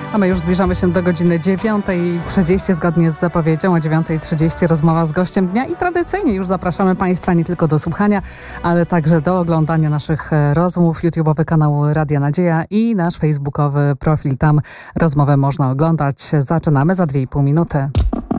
A my już zbliżamy się do godziny 9:30, zgodnie z zapowiedzią. O 9:30 rozmowa z gościem dnia i tradycyjnie już zapraszamy Państwa nie tylko do słuchania, ale także do oglądania naszych rozmów. YouTube'owy kanał Radia Nadzieja i nasz facebookowy profil. Tam rozmowę można oglądać. Zaczynamy za 2,5 minuty.